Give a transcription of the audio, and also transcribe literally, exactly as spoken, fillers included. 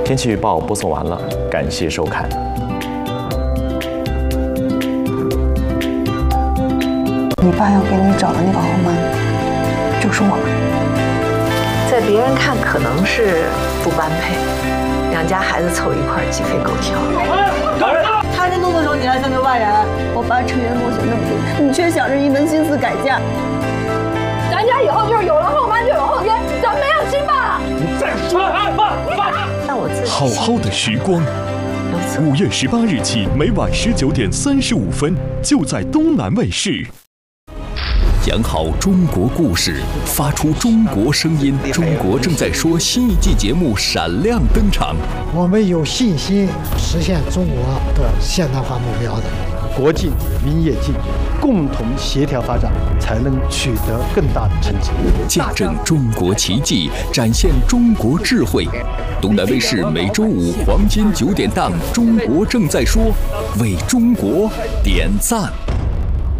天气预报播送完了，感谢收看。 你爸要给你找的那个后妈，就是我们。 在别人看可能是不般配，两家孩子凑一块鸡飞狗跳。 他这动的时候，你还像个外人。我爸成员磨损那么多，你却想着一门心思改嫁。 咱家以后就是有了后妈就有后天，咱没有亲爸了。 你再说爸爸！ 但我自己好好的时光，五月十八日起，每晚十九点三十五分，就在东南卫视。讲好中国故事，发出中国声音。中国正在说新一季节目闪亮登场。 我们有信心实现中国的现代化目标的。 国进民也进，共同协调发展，才能取得更大的成绩。 见证中国奇迹，展现中国智慧。东南卫视每周五黄金九点档《中国正在说》，为中国点赞。